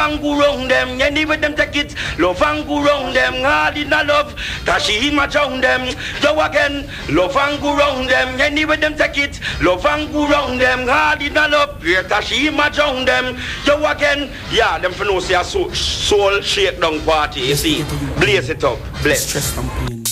and go round them. Anyway them take it. Love and go round them. Hard in a love. Tashi him a drown them. Go again. Love and go round them. Anyway them take it. Love and go round them. Hard in a love. Tashi him a drown them. Go again. Yeah, them for no say a soul shake down party. You see. Blaze it up. Bless.